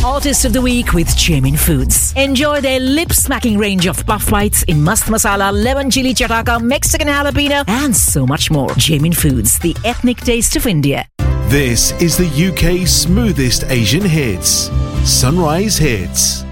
Artist of the Week with Jamin Foods. Enjoy their lip-smacking range of puff bites in mast masala, lemon chili chataka, Mexican jalapeno, and so much more. Jamin Foods, the ethnic taste of India. This is the UK's smoothest Asian hits. Sunrise Hits.